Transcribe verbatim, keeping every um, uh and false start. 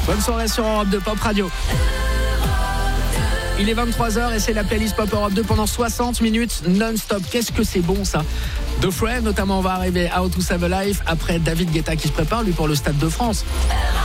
Bonne soirée sur Europe deux Pop Radio. Il est vingt-trois heures et c'est la playlist Pop Europe deux pendant soixante minutes non-stop. Qu'est-ce que c'est bon ça. The Frame notamment, on va arriver How to Save a Life après David Guetta qui se prépare lui pour le Stade de France.